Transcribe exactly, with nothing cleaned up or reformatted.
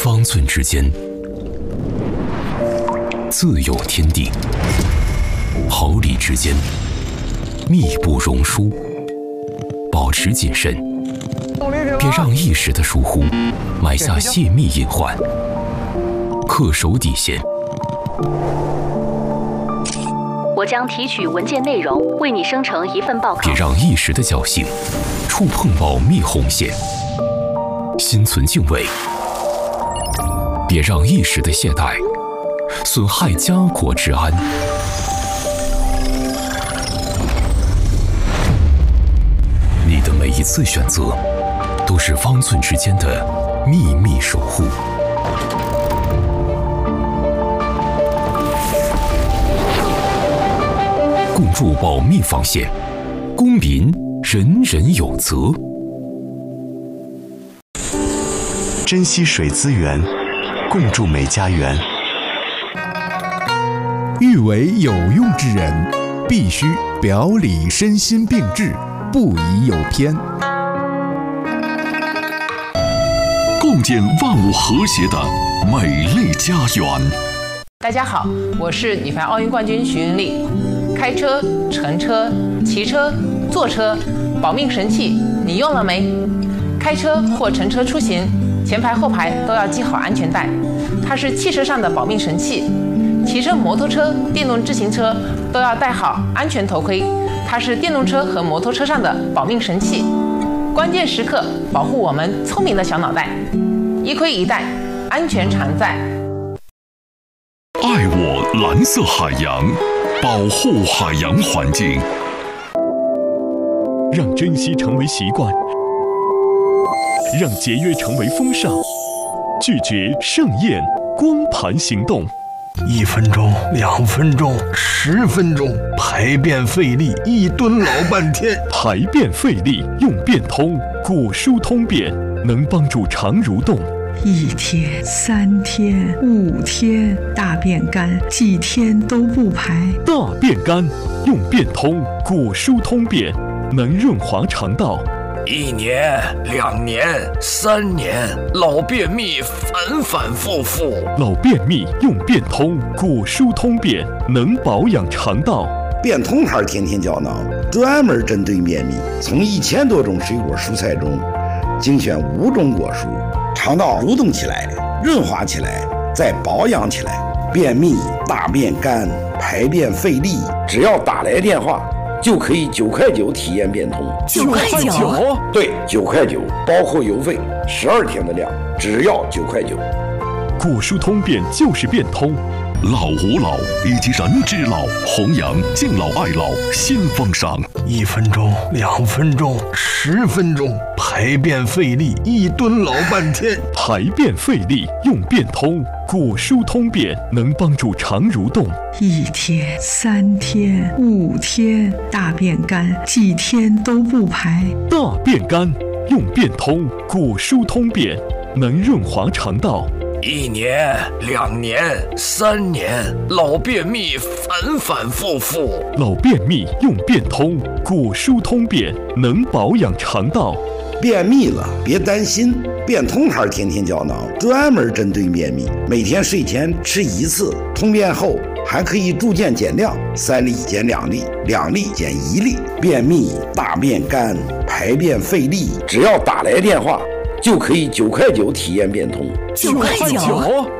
方寸之间，自有天地；毫厘之间，密不容疏。保持谨慎，别让一时的疏忽埋下泄密隐患，恪守底线。 我将提取文件内容，为你生成一份报告。 别让一时的侥幸触碰保密红线，心存敬畏。别让一时的懈怠损害家国治安。你的每一次选择，都是方寸之间的秘密守护。共筑保密防线，公民人人有责。 珍惜水资源，共筑美家园。 欲为有用之人，必须表里身心并治，不宜有偏。 共建万物和谐的美丽家园。 大家好，我是女排奥运冠军徐云丽。开车、乘车、骑车、坐车，保命神器你用了没？开车或乘车出行，前排后排都要系好安全带，它是汽车上的保命神器。骑车摩托车、电动自行车都要戴好安全头盔，它是电动车和摩托车上的保命神器。关键时刻保护我们聪明的小脑袋，一盔一带，安全常在。 爱我蓝色海洋，保护海洋环境， 让珍惜成为习惯，让节约成为风尚，拒绝盛宴光盘行动。 一分钟、两分钟、十分钟，排便费力，一蹲老半天。 排便费力用便通，果蔬通便能帮助肠蠕动。 一天、三天、五天，大便干，几天都不排。 大便干用便通，果蔬通便能润滑肠道。 一年、两年、三年，老便秘反反复复。 老便秘用便通，果蔬通便能保养肠道。 便通牌天天胶囊专门针对便秘，从一千多种水果蔬菜中精选五种果蔬，肠道蠕动起来，润滑起来，再保养起来。便秘、大便干、排便费力，只要打来电话就可以九块九体验便通。 九块九？ 对，九块九，包括邮费，十二天的量，只要九块九。 果蔬通便就是便通。 老吾老以及人之老，弘扬敬老爱老新风尚。 一分钟、两分钟、十分钟，排便费力，一蹲老半天。 排便费力用便通，果蔬通便能帮助肠蠕动。 一天、三天、五天，大便干，几天都不排。 大便干用便通，果蔬通便能润滑肠道。 一年、两年、三年，老便秘反反复复。 老便秘用便通，果蔬通便能保养肠道。 便秘了别担心，便通牌天天胶囊专门针对便秘，每天睡前吃一次，通便后还可以逐渐减量，三粒减两粒，两粒减一粒。便秘、大便干、排便费力，只要打来电话就可以九块九体验便通。 九块九？